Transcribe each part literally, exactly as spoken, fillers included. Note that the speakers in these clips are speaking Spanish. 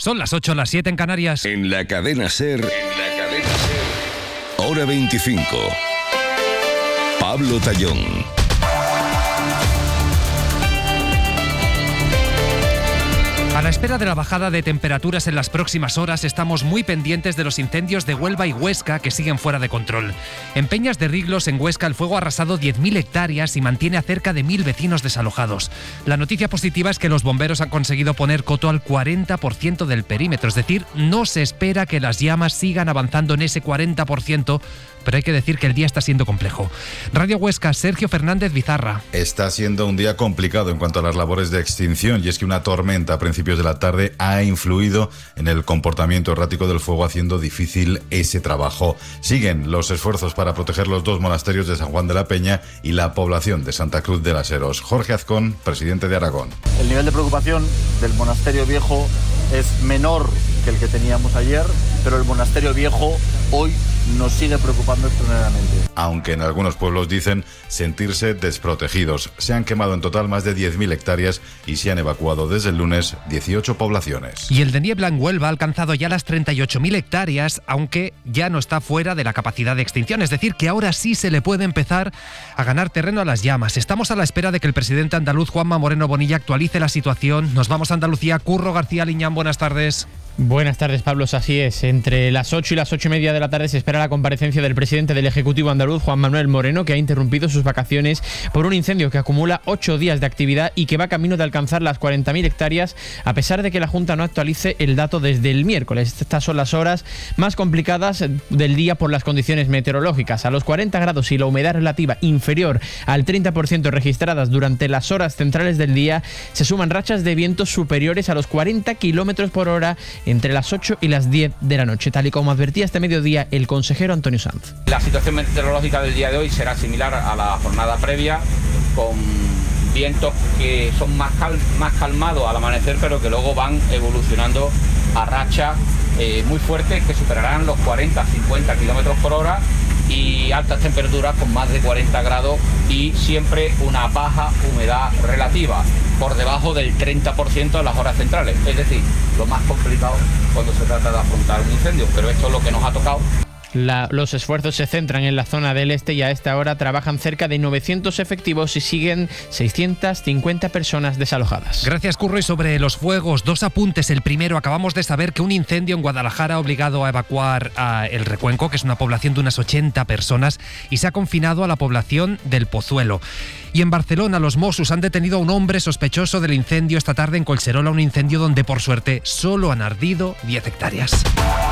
Son las ocho, las siete en Canarias. En la cadena SER, en la cadena SER, hora veinticinco. Pablo Tallón. A la espera de la bajada de temperaturas en las próximas horas, estamos muy pendientes de los incendios de Huelva y Huesca que siguen fuera de control. En Peñas de Riglos, en Huesca, el fuego ha arrasado diez mil hectáreas y mantiene a cerca de mil vecinos desalojados. La noticia positiva es que los bomberos han conseguido poner coto al cuarenta por ciento del perímetro, es decir, no se espera que las llamas sigan avanzando en ese cuarenta por ciento, pero hay que decir que el día está siendo complejo. Radio Huesca, Sergio Fernández Bizarra. Está siendo un día complicado en cuanto a las labores de extinción, y es que una tormenta a principios de la tarde ha influido en el comportamiento errático del fuego, haciendo difícil ese trabajo. Siguen los esfuerzos para proteger los dos monasterios de San Juan de la Peña y la población de Santa Cruz de las Heros. Jorge Azcón, presidente de Aragón. El nivel de preocupación del monasterio viejo es menor que el que teníamos ayer, pero el monasterio viejo hoy nos sigue preocupando extraordinariamente. Aunque en algunos pueblos dicen sentirse desprotegidos. Se han quemado en total más de diez mil hectáreas y se han evacuado desde el lunes dieciocho poblaciones. Y el de niebla en Huelva ha alcanzado ya las treinta y ocho mil hectáreas, aunque ya no está fuera de la capacidad de extinción. Es decir, que ahora sí se le puede empezar a ganar terreno a las llamas. Estamos a la espera de que el presidente andaluz, Juanma Moreno Bonilla, actualice la situación. Nos vamos a Andalucía. Curro García Liñán, buenas tardes. Buenas tardes, Pablo. Así es. Entre las ocho y las ocho y media de la tarde se espera la comparecencia del presidente del Ejecutivo andaluz, Juan Manuel Moreno, que ha interrumpido sus vacaciones por un incendio que acumula ocho días de actividad y que va camino de alcanzar las cuarenta mil hectáreas, a pesar de que la Junta no actualice el dato desde el miércoles. Estas son las horas más complicadas del día por las condiciones meteorológicas. A los cuarenta grados y la humedad relativa inferior al treinta por ciento registradas durante las horas centrales del día, se suman rachas de vientos superiores a los cuarenta kilómetros por hora entre las ocho y las diez de la noche, tal y como advertía este mediodía el consejero Antonio Sanz. La situación meteorológica del día de hoy será similar a la jornada previa, con vientos que son más, cal más calmados al amanecer, pero que luego van evolucionando a rachas eh, muy fuertes que superarán los cuarenta a cincuenta kilómetros por hora, y altas temperaturas con más de cuarenta grados y siempre una baja humedad relativa, por debajo del treinta por ciento en las horas centrales. Es decir, lo más complicado cuando se trata de afrontar un incendio, pero esto es lo que nos ha tocado. La, los esfuerzos se centran en la zona del este y a esta hora trabajan cerca de novecientos efectivos y siguen seiscientas cincuenta personas desalojadas. Gracias, Curro. Y sobre los fuegos, dos apuntes. El primero, acabamos de saber que un incendio en Guadalajara ha obligado a evacuar a El Recuenco, que es una población de unas ochenta personas, y se ha confinado a la población del Pozuelo. Y en Barcelona, los Mossos han detenido a un hombre sospechoso del incendio esta tarde en Collserola, un incendio donde, por suerte, solo han ardido diez hectáreas.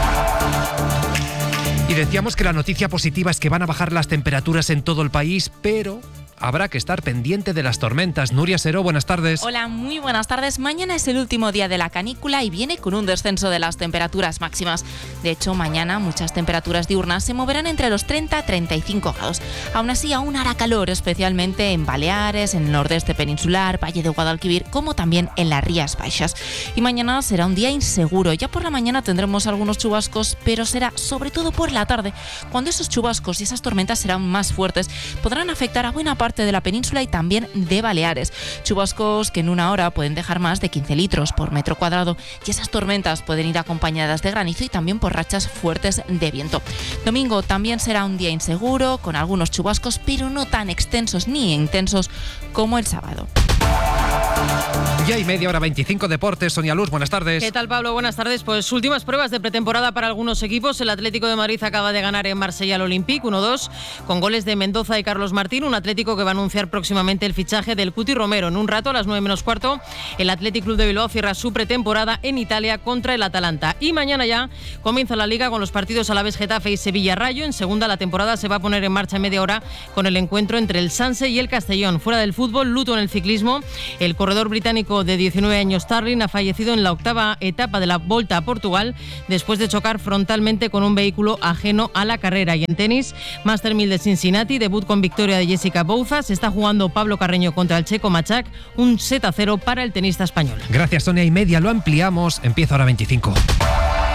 Y decíamos que la noticia positiva es que van a bajar las temperaturas en todo el país, pero habrá que estar pendiente de las tormentas. Nuria Seró, buenas tardes. Hola, muy buenas tardes. Mañana es el último día de la canícula y viene con un descenso de las temperaturas máximas. De hecho, mañana muchas temperaturas diurnas se moverán entre los treinta a treinta y cinco grados. Aún así, aún hará calor, especialmente en Baleares, en el nordeste peninsular, Valle de Guadalquivir, como también en las Rías Baixas. Y mañana será un día inseguro. Ya por la mañana tendremos algunos chubascos, pero será sobre todo por la tarde, cuando esos chubascos y esas tormentas serán más fuertes. Podrán afectar a buena parte de la península y también de Baleares. Chubascos que en una hora pueden dejar más de quince litros por metro cuadrado, y esas tormentas pueden ir acompañadas de granizo y también por rachas fuertes de viento. Domingo también será un día inseguro, con algunos chubascos, pero no tan extensos ni intensos como el sábado. Ya y media hora veinticinco, deportes. Sonia Luz, buenas tardes. ¿Qué tal, Pablo? Buenas tardes. Pues últimas pruebas de pretemporada para algunos equipos. El Atlético de Madrid acaba de ganar en Marsella al Olympique uno dos, con goles de Mendoza y Carlos Martín. Un Atlético que va a anunciar próximamente el fichaje del Cuti Romero. En un rato, a las nueve menos cuarto, el Athletic Club de Bilbao cierra su pretemporada en Italia contra el Atalanta. Y mañana ya comienza la Liga con los partidos Alavés, Getafe y Sevilla Rayo. En segunda, la temporada se va a poner en marcha en media hora con el encuentro entre el Sanse y el Castellón. Fuera del fútbol, luto en el ciclismo. El corredor británico de diecinueve años, Starling, ha fallecido en la octava etapa de la Volta a Portugal después de chocar frontalmente con un vehículo ajeno a la carrera. Y en tenis, Master mil de Cincinnati, debut con victoria de Jessica Bouza. Se está jugando Pablo Carreño contra el checo Machak, un set a cero para el tenista español. Gracias, Sonia. Y media lo ampliamos. Empieza ahora veinticinco.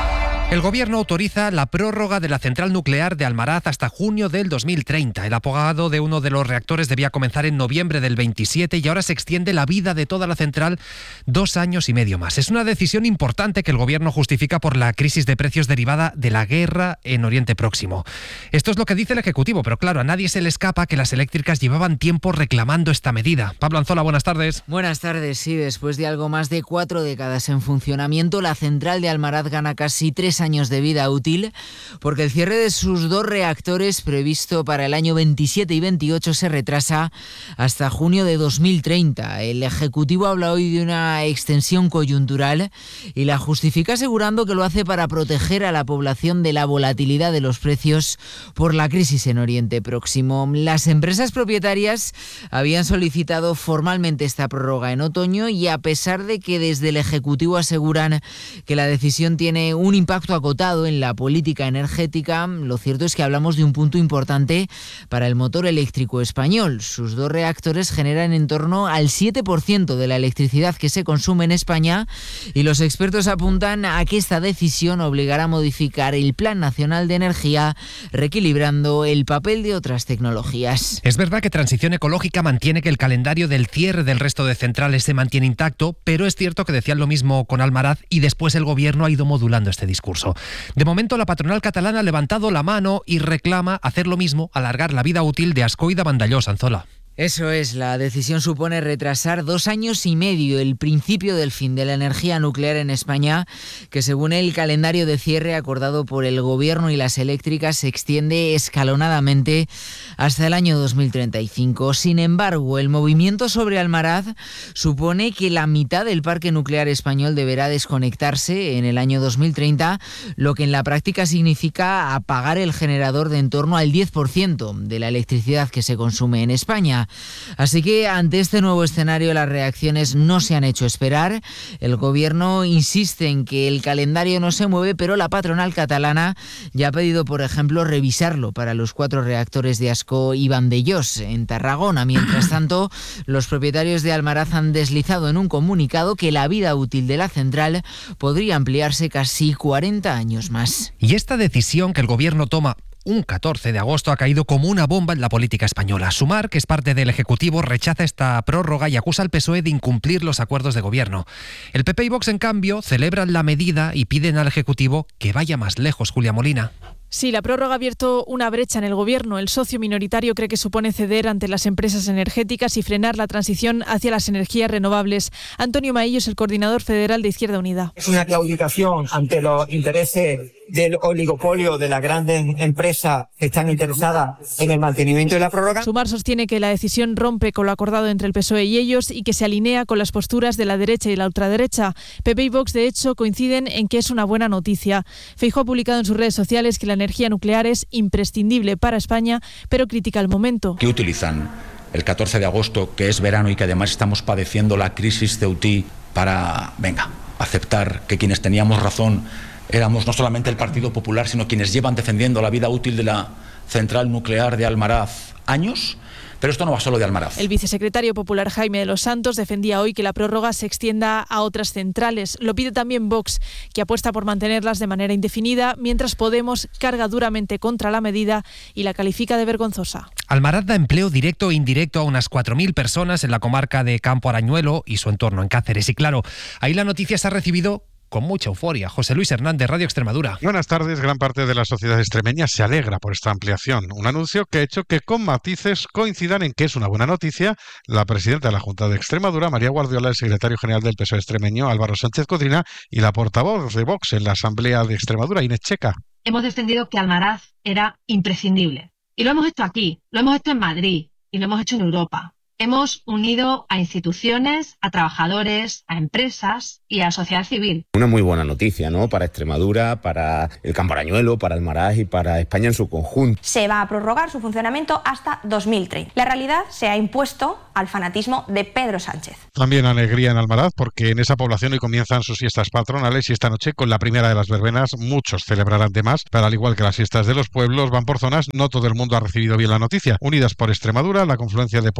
El Gobierno autoriza la prórroga de la central nuclear de Almaraz hasta junio del dos mil treinta. El apagado de uno de los reactores debía comenzar en noviembre del veintisiete y ahora se extiende la vida de toda la central dos años y medio más. Es una decisión importante que el Gobierno justifica por la crisis de precios derivada de la guerra en Oriente Próximo. Esto es lo que dice el Ejecutivo, pero claro, a nadie se le escapa que las eléctricas llevaban tiempo reclamando esta medida. Pablo Anzola, buenas tardes. Buenas tardes, sí, después de algo más de cuatro décadas en funcionamiento, la central de Almaraz gana casi tres años de vida útil, porque el cierre de sus dos reactores previsto para el año veintisiete y veintiocho se retrasa hasta junio de dos mil treinta. El Ejecutivo habla hoy de una extensión coyuntural y la justifica asegurando que lo hace para proteger a la población de la volatilidad de los precios por la crisis en Oriente Próximo. Las empresas propietarias habían solicitado formalmente esta prórroga en otoño y a pesar de que desde el Ejecutivo aseguran que la decisión tiene un impacto acotado en la política energética, lo cierto es que hablamos de un punto importante para el motor eléctrico español. Sus dos reactores generan en torno al siete por ciento de la electricidad que se consume en España y los expertos apuntan a que esta decisión obligará a modificar el Plan Nacional de Energía, reequilibrando el papel de otras tecnologías. Es verdad que Transición Ecológica mantiene que el calendario del cierre del resto de centrales se mantiene intacto, pero es cierto que decían lo mismo con Almaraz y después el Gobierno ha ido modulando este discurso. De momento, la patronal catalana ha levantado la mano y reclama hacer lo mismo, alargar la vida útil de Ascó y de Vandellós, Anzola. Eso es, la decisión supone retrasar dos años y medio el principio del fin de la energía nuclear en España, que según el calendario de cierre acordado por el Gobierno y las eléctricas se extiende escalonadamente hasta el año dos mil treinta y cinco. Sin embargo, el movimiento sobre Almaraz supone que la mitad del parque nuclear español deberá desconectarse en el año dos mil treinta, lo que en la práctica significa apagar el generador de en torno al diez por ciento de la electricidad que se consume en España. Así que ante este nuevo escenario las reacciones no se han hecho esperar. El Gobierno insiste en que el calendario no se mueve, pero la patronal catalana ya ha pedido, por ejemplo, revisarlo para los cuatro reactores de Ascó y Vandellós en Tarragona. Mientras tanto, los propietarios de Almaraz han deslizado en un comunicado que la vida útil de la central podría ampliarse casi cuarenta años más. Y esta decisión que el Gobierno toma un catorce de agosto ha caído como una bomba en la política española. Sumar, que es parte del Ejecutivo, rechaza esta prórroga y acusa al P S O E de incumplir los acuerdos de gobierno. El P P y Vox, en cambio, celebran la medida y piden al Ejecutivo que vaya más lejos. Julia Molina. Sí, la prórroga ha abierto una brecha en el Gobierno. El socio minoritario cree que supone ceder ante las empresas energéticas y frenar la transición hacia las energías renovables. Antonio Maillo es el coordinador federal de Izquierda Unida. Es una claudicación ante los intereses del oligopolio de las grandes empresas que están interesadas en el mantenimiento de la prórroga. Sumar sostiene que la decisión rompe con lo acordado entre el P S O E y ellos y que se alinea con las posturas de la derecha y la ultraderecha. P P y Vox, de hecho, coinciden en que es una buena noticia. Feijóo ha publicado en sus redes sociales que la energía nuclear es imprescindible para España, pero critica el momento. ¿Qué utilizan el catorce de agosto, que es verano y que además estamos padeciendo la crisis Ceutí, para, venga, aceptar que quienes teníamos razón éramos no solamente el Partido Popular, sino quienes llevan defendiendo la vida útil de la central nuclear de Almaraz años? Pero esto no va solo de Almaraz. El vicesecretario popular Jaime de los Santos defendía hoy que la prórroga se extienda a otras centrales. Lo pide también Vox, que apuesta por mantenerlas de manera indefinida, mientras Podemos carga duramente contra la medida y la califica de vergonzosa. Almaraz da empleo directo e indirecto a unas cuatro mil personas en la comarca de Campo Arañuelo y su entorno en Cáceres. Y claro, ahí la noticia se ha recibido con mucha euforia. José Luis Hernández, Radio Extremadura. Buenas tardes. Gran parte de la sociedad extremeña se alegra por esta ampliación. Un anuncio que ha hecho que con matices coincidan en que es una buena noticia la presidenta de la Junta de Extremadura, María Guardiola, el secretario general del P S O E extremeño, Álvaro Sánchez Codina, y la portavoz de Vox en la Asamblea de Extremadura, Inés Checa. Hemos defendido que Almaraz era imprescindible. Y lo hemos hecho aquí, lo hemos hecho en Madrid y lo hemos hecho en Europa. Hemos unido a instituciones, a trabajadores, a empresas y a sociedad civil. Una muy buena noticia, ¿no? Para Extremadura, para el Campo Arañuelo, para Almaraz y para España en su conjunto. Se va a prorrogar su funcionamiento hasta dos mil treinta. La realidad se ha impuesto al fanatismo de Pedro Sánchez. También alegría en Almaraz porque en esa población hoy comienzan sus fiestas patronales y esta noche con la primera de las verbenas muchos celebrarán de más, pero al igual que las fiestas de los pueblos van por zonas, no todo el mundo ha recibido bien la noticia. Unidas por Extremadura, la confluencia de Podemos y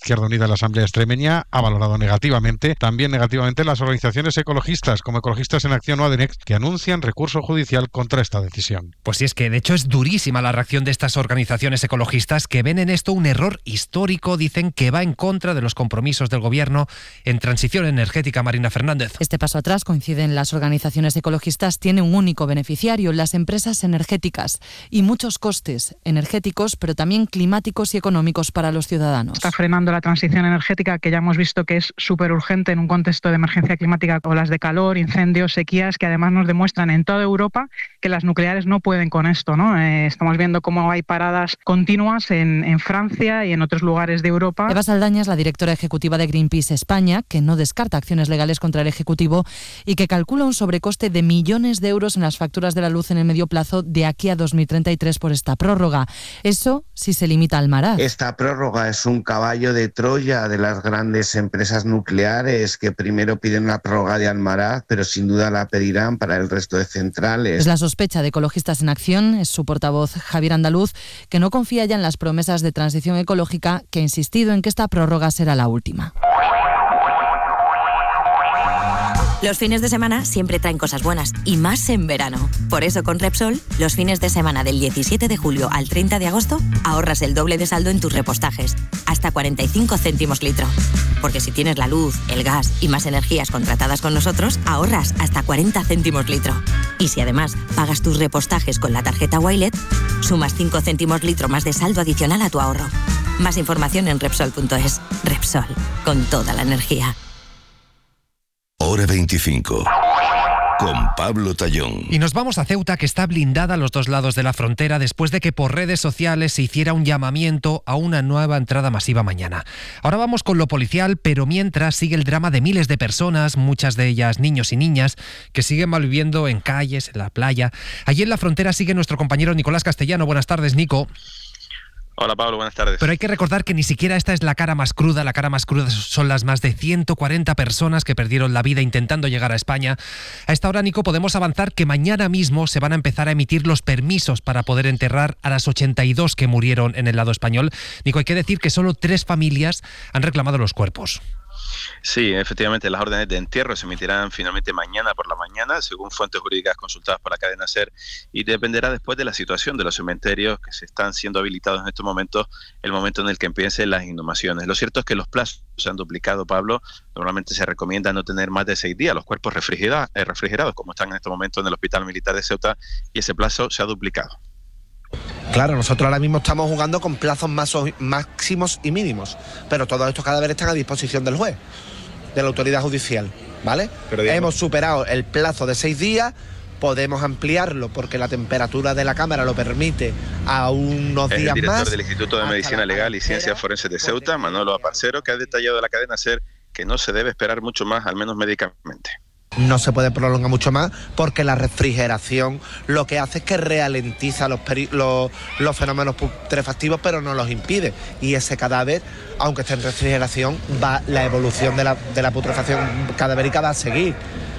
Izquierda Unida en la Asamblea Extremeña ha valorado negativamente, también negativamente las organizaciones ecologistas, como Ecologistas en Acción o Adenex, que anuncian recurso judicial contra esta decisión. Pues sí, es que de hecho es durísima la reacción de estas organizaciones ecologistas que ven en esto un error histórico, dicen que va en contra de los compromisos del gobierno en transición energética. Marina Fernández. Este paso atrás, coinciden las organizaciones ecologistas, tiene un único beneficiario, las empresas energéticas, y muchos costes energéticos, pero también climáticos y económicos para los ciudadanos. Está frenando la transición energética, que ya hemos visto que es súper urgente en un contexto de emergencia climática, olas de calor, incendios, sequías, que además nos demuestran en toda Europa que las nucleares no pueden con esto, ¿no? Eh, estamos viendo cómo hay paradas continuas en, en Francia y en otros lugares de Europa. Eva Saldaña es la directora ejecutiva de Greenpeace España, que no descarta acciones legales contra el Ejecutivo y que calcula un sobrecoste de millones de euros en las facturas de la luz en el medio plazo de aquí a dos mil treinta y tres por esta prórroga. Eso sí se limita al Almaraz. Esta prórroga es un caballo de Troya de las grandes empresas nucleares que primero piden la prórroga de Almaraz, pero sin duda la pedirán para el resto de centrales. Es la sospecha de Ecologistas en Acción, es su portavoz Javier Andaluz, que no confía ya en las promesas de transición ecológica, que ha insistido en que esta prórroga será la última. Los fines de semana siempre traen cosas buenas, y más en verano. Por eso con Repsol, los fines de semana del diecisiete de julio al treinta de agosto, ahorras el doble de saldo en tus repostajes, hasta cuarenta y cinco céntimos litro. Porque si tienes la luz, el gas y más energías contratadas con nosotros, ahorras hasta cuarenta céntimos litro. Y si además pagas tus repostajes con la tarjeta Wilet, sumas cinco céntimos litro más de saldo adicional a tu ahorro. Más información en Repsol punto es. Repsol, con toda la energía. Hora veinticinco, con Pablo Tallón. Y nos vamos a Ceuta, que está blindada a los dos lados de la frontera después de que por redes sociales se hiciera un llamamiento a una nueva entrada masiva mañana. Ahora vamos con lo policial, pero mientras sigue el drama de miles de personas, muchas de ellas niños y niñas, que siguen malviviendo en calles, en la playa. Allí en la frontera sigue nuestro compañero Nicolás Castellano. Buenas tardes, Nico. Hola Pablo, buenas tardes. Pero hay que recordar que ni siquiera esta es la cara más cruda. La cara más cruda son las más de ciento cuarenta personas que perdieron la vida intentando llegar a España. A esta hora, Nico, podemos avanzar que mañana mismo se van a empezar a emitir los permisos para poder enterrar a las ochenta y dos que murieron en el lado español. Nico, hay que decir que solo tres familias han reclamado los cuerpos. Sí, efectivamente, las órdenes de entierro se emitirán finalmente mañana por la mañana, según fuentes jurídicas consultadas por la cadena SER, y dependerá después de la situación de los cementerios que se están siendo habilitados en estos momentos, el momento en el que empiecen las inhumaciones. Lo cierto es que los plazos se han duplicado, Pablo. Normalmente se recomienda no tener más de seis días los cuerpos refrigerados, eh, refrigerados como están en este momento en el Hospital Militar de Ceuta, y ese plazo se ha duplicado. Claro, nosotros ahora mismo estamos jugando con plazos más, máximos y mínimos, pero todos estos cadáveres están a disposición del juez, de la autoridad judicial, ¿vale? Pero hemos superado el plazo de seis días, podemos ampliarlo porque la temperatura de la cámara lo permite a unos es días más. El director más, del Instituto de Medicina Legal y Ciencias Forenses de Ceuta, Manolo Aparcero, que ha detallado a la cadena SER que no se debe esperar mucho más, al menos médicamente. No se puede prolongar mucho más porque la refrigeración lo que hace es que ralentiza los, peri- los, los fenómenos putrefactivos, pero no los impide. Y ese cadáver, aunque esté en refrigeración, va la evolución de la, de la putrefacción cadavérica va a seguir.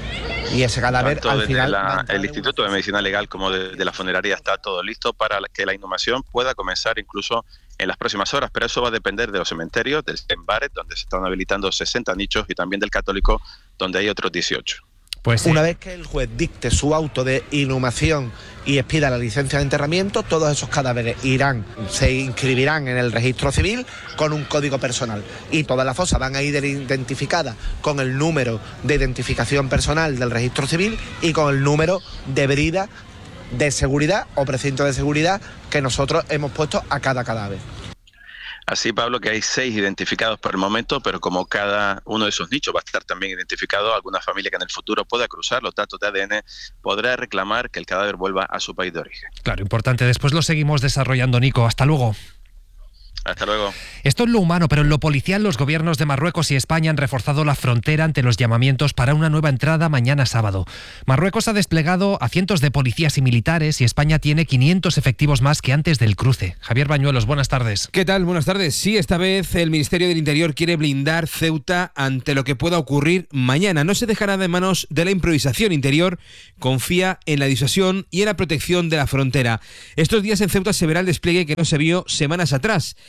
Y ese cadáver Tanto al final... La, el Instituto de Medicina Legal como de, de la funeraria está todo listo para que la inhumación pueda comenzar incluso en las próximas horas, pero eso va a depender de los cementerios, del Embaret, donde se están habilitando sesenta nichos, y también del Católico, donde hay otros dieciocho. Pues sí. Una vez que el juez dicte su auto de inhumación y expida la licencia de enterramiento, todos esos cadáveres irán, se inscribirán en el registro civil con un código personal, y todas las fosas van a ir identificadas con el número de identificación personal del registro civil y con el número de brida de seguridad o precinto de seguridad que nosotros hemos puesto a cada cadáver. Así, Pablo, que hay seis identificados por el momento, pero como cada uno de esos nichos va a estar también identificado, alguna familia que en el futuro pueda cruzar los datos de A D N podrá reclamar que el cadáver vuelva a su país de origen. Claro, importante. Después lo seguimos desarrollando, Nico. Hasta luego. Hasta luego. Esto es lo humano, pero en lo policial los gobiernos de Marruecos y España han reforzado la frontera ante los llamamientos para una nueva entrada mañana sábado. Marruecos ha desplegado a cientos de policías y militares y España tiene quinientos efectivos más que antes del cruce. Javier Bañuelos, buenas tardes. ¿Qué tal? Buenas tardes. Sí, esta vez el Ministerio del Interior quiere blindar Ceuta ante lo que pueda ocurrir mañana. No se dejará de manos de la improvisación. Interior confía en la disuasión y en la protección de la frontera. Estos días en Ceuta se verá el despliegue que no se vio semanas atrás.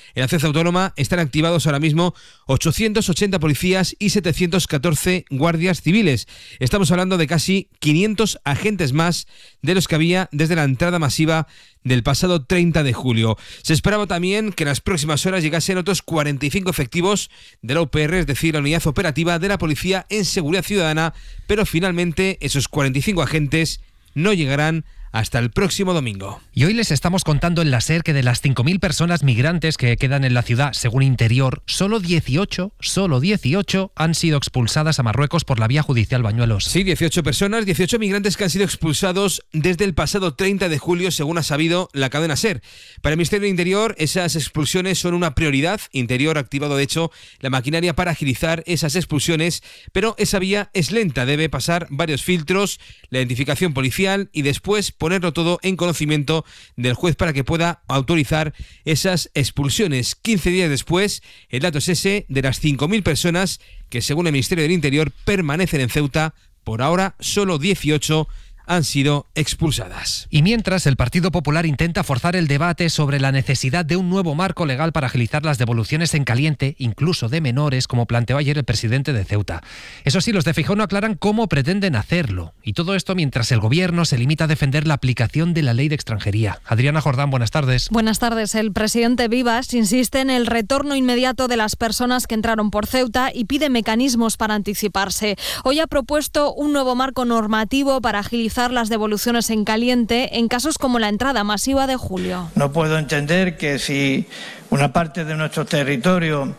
En la ciudad autónoma están activados ahora mismo ochocientos ochenta policías y setecientos catorce guardias civiles. Estamos hablando de casi quinientos agentes más de los que había desde la entrada masiva del pasado treinta de julio. Se esperaba también que en las próximas horas llegasen otros cuarenta y cinco efectivos de la U P R, es decir, la unidad operativa de la Policía en Seguridad Ciudadana, pero finalmente esos cuarenta y cinco agentes no llegarán hasta el próximo domingo. Y hoy les estamos contando en la SER que de las cinco mil personas migrantes que quedan en la ciudad, según Interior, solo dieciocho, solo dieciocho han sido expulsadas a Marruecos por la vía judicial Bañuelos. Sí, dieciocho personas, dieciocho migrantes que han sido expulsados desde el pasado treinta de julio, según ha sabido la cadena SER. Para el Ministerio del Interior, esas expulsiones son una prioridad. Interior ha activado, de hecho, la maquinaria para agilizar esas expulsiones, pero esa vía es lenta, debe pasar varios filtros, la identificación policial y después ponerlo todo en conocimiento del juez para que pueda autorizar esas expulsiones. quince días después, el dato es ese de las cinco mil personas que, según el Ministerio del Interior, permanecen en Ceuta. Por ahora, solo dieciocho han sido expulsadas. Y mientras, el Partido Popular intenta forzar el debate sobre la necesidad de un nuevo marco legal para agilizar las devoluciones en caliente, incluso de menores, como planteó ayer el presidente de Ceuta. Eso sí, los de Feijóo no aclaran cómo pretenden hacerlo. Y todo esto mientras el Gobierno se limita a defender la aplicación de la ley de extranjería. Adriana Jordán, buenas tardes. Buenas tardes. El presidente Vivas insiste en el retorno inmediato de las personas que entraron por Ceuta y pide mecanismos para anticiparse. Hoy ha propuesto un nuevo marco normativo para agilizar las devoluciones en caliente en casos como la entrada masiva de julio. No puedo entender que si una parte de nuestro territorio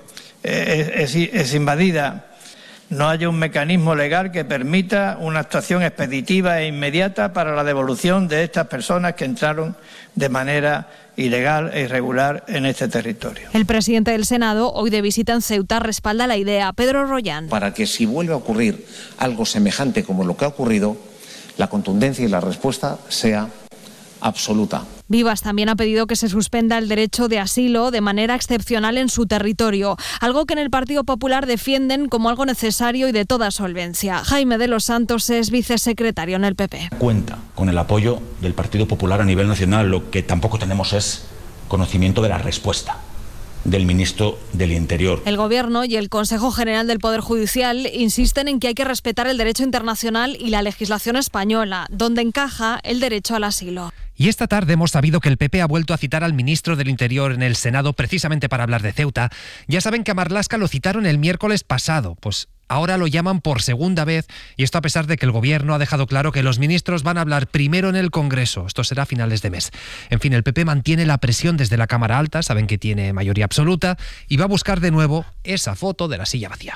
es, es, es invadida, no haya un mecanismo legal que permita una actuación expeditiva e inmediata para la devolución de estas personas que entraron de manera ilegal e irregular en este territorio. El presidente del Senado, hoy de visita en Ceuta, respalda la idea. Pedro Rollán. Para que si vuelve a ocurrir algo semejante como lo que ha ocurrido, la contundencia y la respuesta sea absoluta. Vivas también ha pedido que se suspenda el derecho de asilo de manera excepcional en su territorio, algo que en el Partido Popular defienden como algo necesario y de toda solvencia. Jaime de los Santos es vicesecretario en el P P. Cuenta con el apoyo del Partido Popular a nivel nacional, lo que tampoco tenemos es conocimiento de la respuesta del ministro del Interior. El Gobierno y el Consejo General del Poder Judicial insisten en que hay que respetar el derecho internacional y la legislación española, donde encaja el derecho al asilo. Y esta tarde hemos sabido que el P P ha vuelto a citar al ministro del Interior en el Senado precisamente para hablar de Ceuta. Ya saben que a Marlaska lo citaron el miércoles pasado, pues ahora lo llaman por segunda vez, y esto a pesar de que el Gobierno ha dejado claro que los ministros van a hablar primero en el Congreso. Esto será a finales de mes. En fin, el P P mantiene la presión desde la Cámara Alta, saben que tiene mayoría absoluta, y va a buscar de nuevo esa foto de la silla vacía.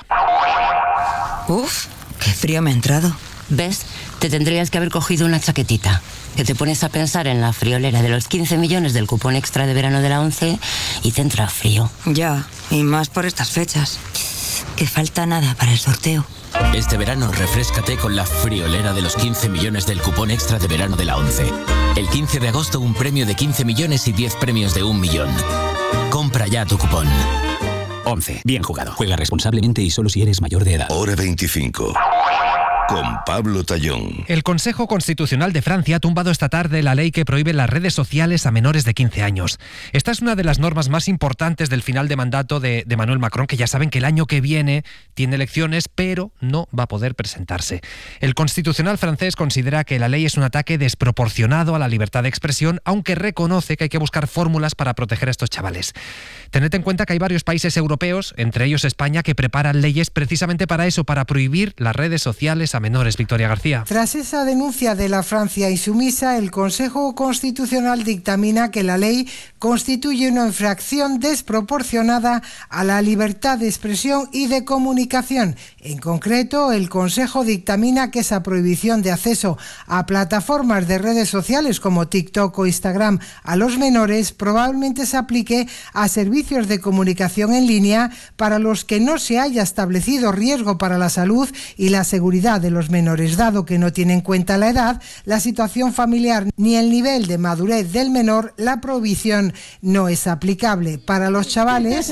Uf, qué frío me ha entrado. ¿Ves? Te tendrías que haber cogido una chaquetita. Que te pones a pensar en la friolera de los quince millones del cupón extra de verano de la ONCE y te entra frío. Ya, y más por estas fechas. Que falta nada para el sorteo. Este verano refréscate con la friolera de los quince millones del cupón extra de verano de la ONCE. El quince de agosto un premio de quince millones y diez premios de un millón. Compra ya tu cupón. ONCE. Bien jugado. Juega responsablemente y solo si eres mayor de edad. Hora veinticinco. Con Pablo Tallón. El Consejo Constitucional de Francia ha tumbado esta tarde la ley que prohíbe las redes sociales a menores de quince años. Esta es una de las normas más importantes del final de mandato de, de Emmanuel Macron, que ya saben que el año que viene tiene elecciones, pero no va a poder presentarse. El Constitucional francés considera que la ley es un ataque desproporcionado a la libertad de expresión, aunque reconoce que hay que buscar fórmulas para proteger a estos chavales. Tened en cuenta que hay varios países europeos, entre ellos España, que preparan leyes precisamente para eso, para prohibir las redes sociales a menores. Victoria García. Tras esa denuncia de la Francia insumisa, el Consejo Constitucional dictamina que la ley constituye una infracción desproporcionada a la libertad de expresión y de comunicación. En concreto, el Consejo dictamina que esa prohibición de acceso a plataformas de redes sociales como TikTok o Instagram a los menores probablemente se aplique a servicios de comunicación en línea para los que no se haya establecido riesgo para la salud y la seguridad de de los menores, dado que no tiene en cuenta la edad, la situación familiar ni el nivel de madurez del menor, la prohibición no es aplicable. Para los chavales,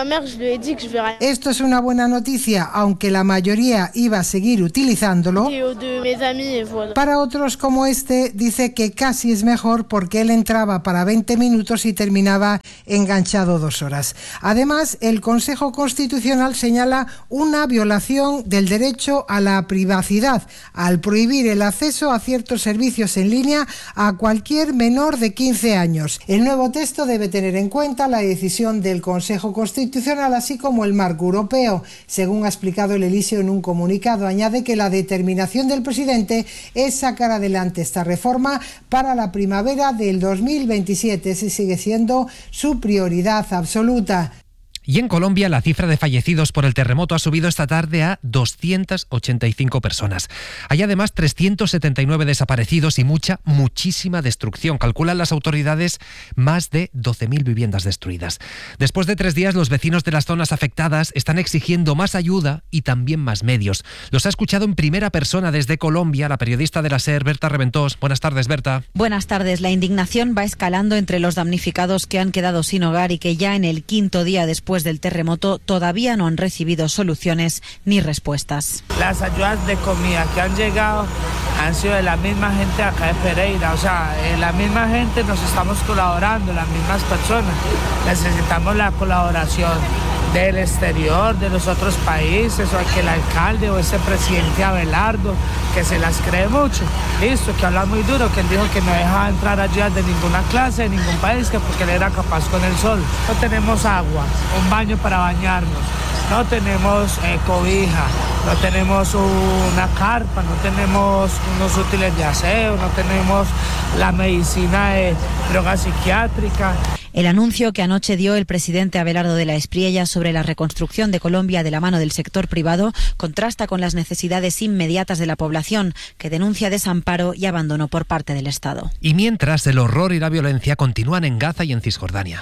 esto es una buena noticia, aunque la mayoría iba a seguir utilizándolo. Para otros, como este, dice que casi es mejor porque él entraba para veinte minutos y terminaba enganchado dos horas. Además, el Consejo Constitucional señala una violación del derecho a la privacidad al prohibir el acceso a ciertos servicios en línea a cualquier menor de quince años. El nuevo texto debe tener en cuenta la decisión del Consejo Constitucional, así como el marco europeo. Según ha explicado el Elíseo en un comunicado, añade que la determinación del presidente es sacar adelante esta reforma para la primavera del dos mil veintisiete. Ese sigue siendo su prioridad absoluta. Y en Colombia la cifra de fallecidos por el terremoto ha subido esta tarde a doscientas ochenta y cinco personas. Hay además trescientos setenta y nueve desaparecidos y mucha, muchísima destrucción. Calculan las autoridades más de doce mil viviendas destruidas. Después de tres días, los vecinos de las zonas afectadas están exigiendo más ayuda y también más medios. Los ha escuchado en primera persona desde Colombia la periodista de la SER, Berta Reventós. Buenas tardes, Berta. Buenas tardes. La indignación va escalando entre los damnificados que han quedado sin hogar y que ya en el quinto día después del terremoto todavía no han recibido soluciones ni respuestas. Las ayudas de comida que han llegado han sido de la misma gente acá de Pereira, o sea, eh, la misma gente nos estamos colaborando, las mismas personas. Necesitamos la colaboración del exterior, de los otros países, o que el alcalde o ese presidente Abelardo, que se las cree mucho, listo, que habla muy duro, que él dijo que no dejaba entrar ayudas de ninguna clase, de ningún país, que porque él era capaz con el sol. No tenemos agua, un baño para bañarnos, no tenemos eh, cobija, no tenemos una carpa, no tenemos unos útiles de aseo, no tenemos la medicina de droga psiquiátrica. El anuncio que anoche dio el presidente Abelardo de la Espriella sobre la reconstrucción de Colombia de la mano del sector privado contrasta con las necesidades inmediatas de la población, que denuncia desamparo y abandono por parte del Estado. Y mientras, el horror y la violencia continúan en Gaza y en Cisjordania.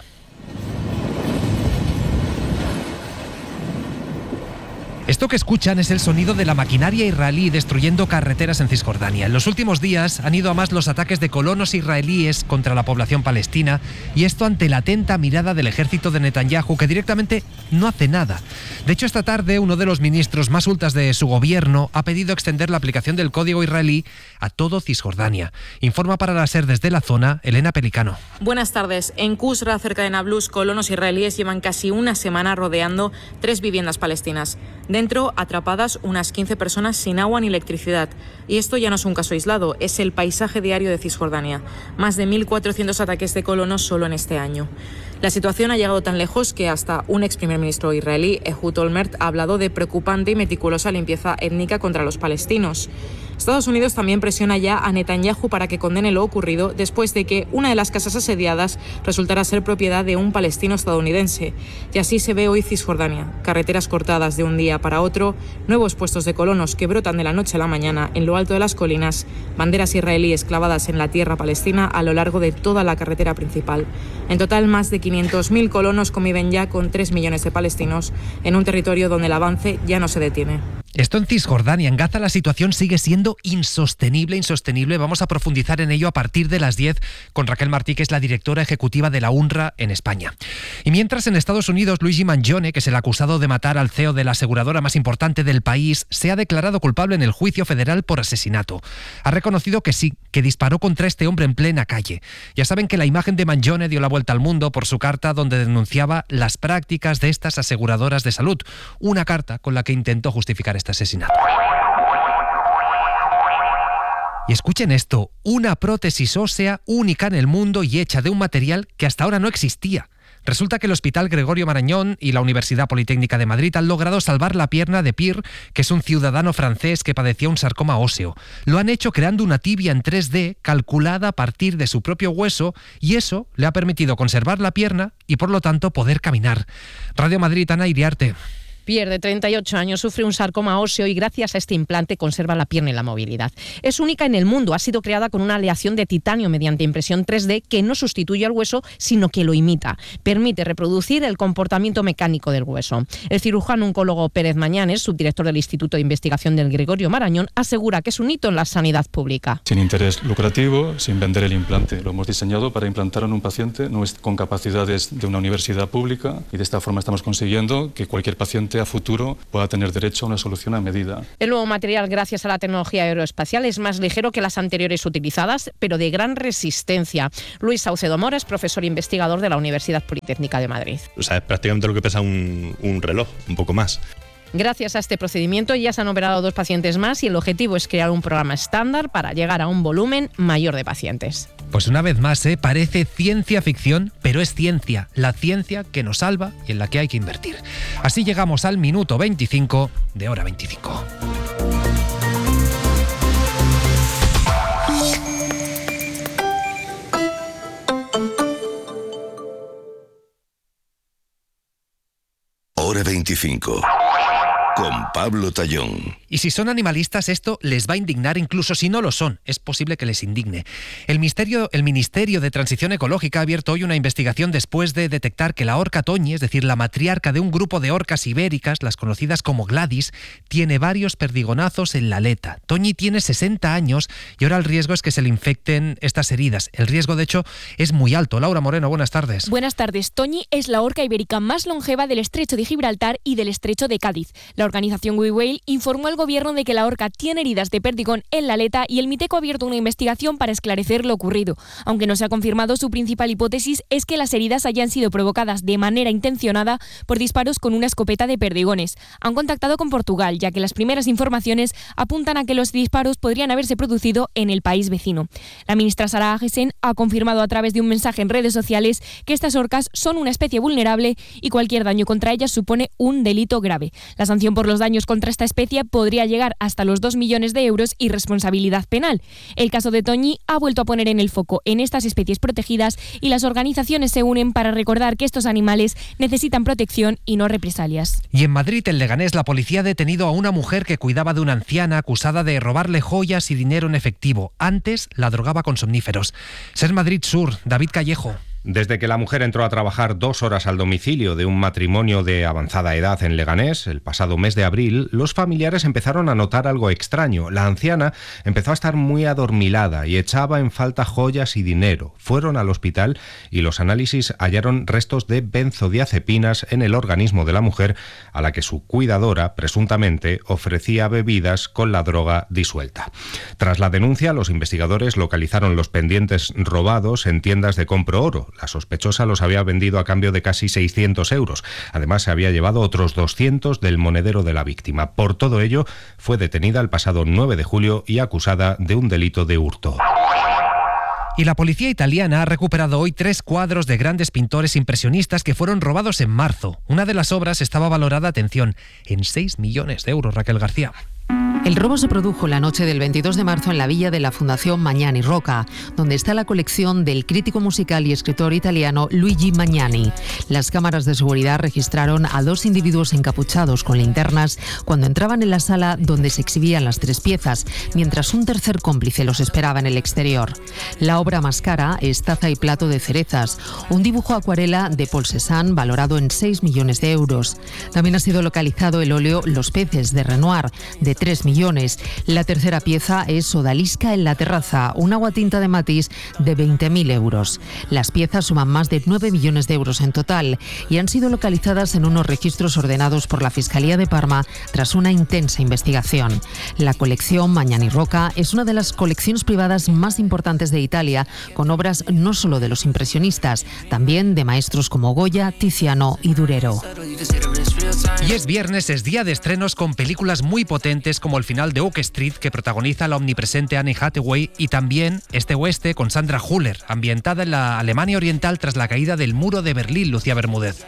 Esto que escuchan es el sonido de la maquinaria israelí destruyendo carreteras en Cisjordania. En los últimos días han ido a más los ataques de colonos israelíes contra la población palestina, y esto ante la atenta mirada del ejército de Netanyahu, que directamente no hace nada. De hecho, esta tarde uno de los ministros más ultras de su gobierno ha pedido extender la aplicación del código israelí a todo Cisjordania. Informa para la SER desde la zona Elena Pelicano. Buenas tardes. En Kusra, cerca de Nablus, colonos israelíes llevan casi una semana rodeando tres viviendas palestinas. Dentro, atrapadas unas quince personas sin agua ni electricidad. Y esto ya no es un caso aislado, es el paisaje diario de Cisjordania. Más de mil cuatrocientos ataques de colonos solo en este año. La situación ha llegado tan lejos que hasta un ex primer ministro israelí, Ehud Olmert, ha hablado de preocupante y meticulosa limpieza étnica contra los palestinos. Estados Unidos también presiona ya a Netanyahu para que condene lo ocurrido después de que una de las casas asediadas resultara ser propiedad de un palestino estadounidense. Y así se ve hoy Cisjordania. Carreteras cortadas de un día para otro, nuevos puestos de colonos que brotan de la noche a la mañana en lo alto de las colinas, banderas israelíes clavadas en la tierra palestina a lo largo de toda la carretera principal. En total, más de quinientos mil colonos conviven ya con tres millones de palestinos en un territorio donde el avance ya no se detiene. Esto en Cisjordania. En Gaza la situación sigue siendo insostenible, insostenible. Vamos a profundizar en ello a partir de las diez con Raquel Martí, que es la directora ejecutiva de la UNRWA en España. Y mientras, en Estados Unidos, Luigi Mangione, que es el acusado de matar al C E O de la aseguradora más importante del país, se ha declarado culpable en el juicio federal por asesinato. Ha reconocido que sí, que disparó contra este hombre en plena calle. Ya saben que la imagen de Mangione dio la vuelta al mundo por su carta donde denunciaba las prácticas de estas aseguradoras de salud. Una carta con la que intentó justificar este asesinato. Y escuchen esto, una prótesis ósea única en el mundo y hecha de un material que hasta ahora no existía. Resulta que el Hospital Gregorio Marañón y la Universidad Politécnica de Madrid han logrado salvar la pierna de Pierre, que es un ciudadano francés que padecía un sarcoma óseo. Lo han hecho creando una tibia en tres D calculada a partir de su propio hueso, y eso le ha permitido conservar la pierna y por lo tanto poder caminar. Radio Madrid, Ana Iriarte. Pierre, de treinta y ocho años, sufre un sarcoma óseo y gracias a este implante conserva la pierna y la movilidad. Es única en el mundo, ha sido creada con una aleación de titanio mediante impresión tres D que no sustituye al hueso, sino que lo imita. Permite reproducir el comportamiento mecánico del hueso. El cirujano oncólogo Pérez Mañanes, subdirector del Instituto de Investigación del Gregorio Marañón, asegura que es un hito en la sanidad pública. Sin interés lucrativo, sin vender el implante. Lo hemos diseñado para implantar en un paciente con capacidades de una universidad pública y de esta forma estamos consiguiendo que cualquier paciente a futuro pueda tener derecho a una solución a medida. El nuevo material, gracias a la tecnología aeroespacial, es más ligero que las anteriores utilizadas, pero de gran resistencia. Luis Saucedo Mora es profesor e investigador de la Universidad Politécnica de Madrid. O sea, es prácticamente lo que pesa un, un reloj, un poco más. Gracias a este procedimiento ya se han operado dos pacientes más y el objetivo es crear un programa estándar para llegar a un volumen mayor de pacientes. Pues una vez más, ¿eh? Parece ciencia ficción, pero es ciencia, la ciencia que nos salva y en la que hay que invertir. Así llegamos al minuto veinticinco de Hora veinticinco. Hora veinticinco. Con Pablo Tallón. Y si son animalistas, esto les va a indignar, incluso si no lo son. Es posible que les indigne. El Ministerio, el Ministerio de Transición Ecológica ha abierto hoy una investigación después de detectar que la orca Toñi, es decir, la matriarca de un grupo de orcas ibéricas, las conocidas como Gladys, tiene varios perdigonazos en la aleta. Toñi tiene sesenta años y ahora el riesgo es que se le infecten estas heridas. El riesgo, de hecho, es muy alto. Laura Moreno, buenas tardes. Buenas tardes. Toñi es la orca ibérica más longeva del Estrecho de Gibraltar y del Estrecho de Cádiz. La organización We Whale informó al gobierno de que la orca tiene heridas de perdigón en la aleta y el Miteco ha abierto una investigación para esclarecer lo ocurrido. Aunque no se ha confirmado, su principal hipótesis es que las heridas hayan sido provocadas de manera intencionada por disparos con una escopeta de perdigones. Han contactado con Portugal, ya que las primeras informaciones apuntan a que los disparos podrían haberse producido en el país vecino. La ministra Sara Agesen ha confirmado a través de un mensaje en redes sociales que estas orcas son una especie vulnerable y cualquier daño contra ellas supone un delito grave. La sanción por los daños contra esta especie podría llegar hasta los dos millones de euros y responsabilidad penal. El caso de Toñi ha vuelto a poner en el foco en estas especies protegidas y las organizaciones se unen para recordar que estos animales necesitan protección y no represalias. Y en Madrid, en Leganés, la policía ha detenido a una mujer que cuidaba de una anciana acusada de robarle joyas y dinero en efectivo. Antes la drogaba con somníferos. Ser Madrid Sur, David Callejo. Desde que la mujer entró a trabajar dos horas al domicilio de un matrimonio de avanzada edad en Leganés, el pasado mes de abril, los familiares empezaron a notar algo extraño. La anciana empezó a estar muy adormilada y echaba en falta joyas y dinero. Fueron al hospital y los análisis hallaron restos de benzodiazepinas en el organismo de la mujer, a la que su cuidadora, presuntamente, ofrecía bebidas con la droga disuelta. Tras la denuncia, los investigadores localizaron los pendientes robados en tiendas de compro oro. La sospechosa los había vendido a cambio de casi seiscientos euros. Además, se había llevado otros doscientos del monedero de la víctima. Por todo ello, fue detenida el pasado nueve de julio y acusada de un delito de hurto. Y la policía italiana ha recuperado hoy tres cuadros de grandes pintores impresionistas que fueron robados en marzo. Una de las obras estaba valorada, atención, en seis millones de euros, Raquel García. El robo se produjo la noche del veintidós de marzo en la villa de la Fundación Magnani Rocca, donde está la colección del crítico musical y escritor italiano Luigi Magnani. Las cámaras de seguridad registraron a dos individuos encapuchados con linternas cuando entraban en la sala donde se exhibían las tres piezas, mientras un tercer cómplice los esperaba en el exterior. La obra más cara es Taza y plato de cerezas, un dibujo acuarela de Paul Cézanne valorado en seis millones de euros. También ha sido localizado el óleo Los peces de Renoir, de tres millones. La tercera pieza es Odalisca en la terraza, un aguatinta de Matisse de veinte mil euros. Las piezas suman más de nueve millones de euros en total y han sido localizadas en unos registros ordenados por la Fiscalía de Parma tras una intensa investigación. La colección Magnani Rocca es una de las colecciones privadas más importantes de Italia, con obras no solo de los impresionistas, también de maestros como Goya, Tiziano y Durero. Y es viernes, es día de estrenos con películas muy potentes como El final de Oak Street, que protagoniza la omnipresente Anne Hathaway, y también Este Oeste con Sandra Hüller, ambientada en la Alemania Oriental tras la caída del muro de Berlín. Lucía Bermúdez.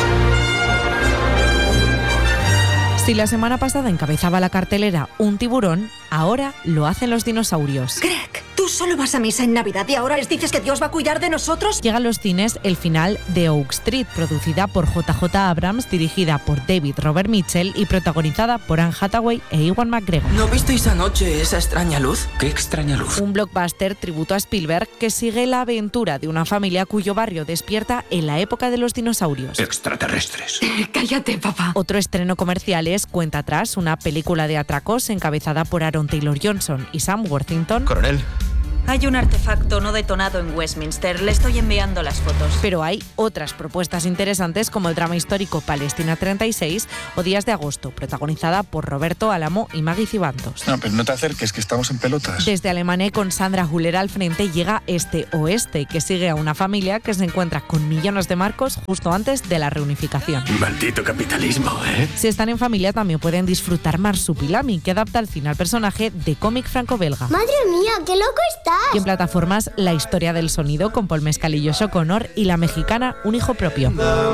Si la semana pasada encabezaba la cartelera un tiburón, ahora lo hacen los dinosaurios. Greg, tú solo vas a misa en Navidad y ahora les dices que Dios va a cuidar de nosotros. Llega a los cines el final de Oak Street, producida por J J Abrams, dirigida por David Robert Mitchell y protagonizada por Anne Hathaway e Ewan McGregor. ¿No visteis anoche esa extraña luz? ¿Qué extraña luz? Un blockbuster tributo a Spielberg que sigue la aventura de una familia cuyo barrio despierta en la época de los dinosaurios. Extraterrestres. Cállate, papá. Otro estreno comercial es Cuenta atrás, una película de atracos encabezada por Aaron Taylor Johnson y Sam Worthington. Coronel. Hay un artefacto no detonado en Westminster. Le estoy enviando las fotos. Pero hay otras propuestas interesantes como el drama histórico Palestina treinta y seis o Días de agosto, protagonizada por Roberto Álamo y Maggie Cibantos. No, pero no te acerques, que estamos en pelotas. Desde Alemania, con Sandra Huller al frente, llega Este Oeste, que sigue a una familia que se encuentra con millones de marcos justo antes de la reunificación. Maldito capitalismo, ¿eh? Si están en familia, también pueden disfrutar Marsupilami, que adapta al cine al personaje de cómic franco-belga. ¡Madre mía, qué loco está! Y en plataformas, La historia del sonido con Paul Mescal y Josh O'Connor y la mexicana Un hijo propio.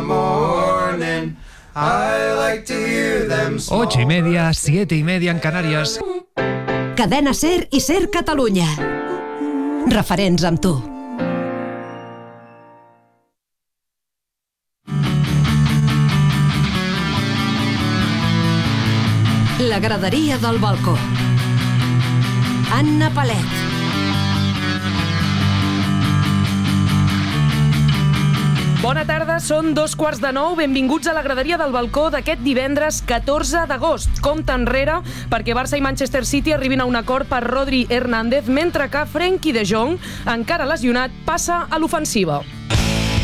Ocho y media, siete y media en Canarias. Cadena Ser i Ser Catalunya. Referents amb tu. La graderia del balcó. Anna Palet. Bona tarda, són dos quarts de nou. Benvinguts a la graderia del balcó d'aquest divendres catorze d'agost. Compte enrere perquè Barça i Manchester City arribin a un acord per Rodri Hernández, mentre que Frenkie de Jong, encara lesionat, passa a l'ofensiva.